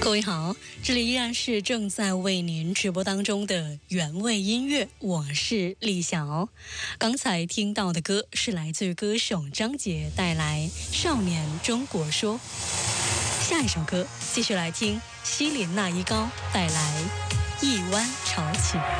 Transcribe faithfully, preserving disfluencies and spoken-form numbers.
各位好，这里依然是正在为您直播当中的原味音乐，我是丽晓。刚才听到的歌是来自于歌手张杰带来《少年中国说》。下一首歌继续来听希林娜依高带来《一湾潮起》。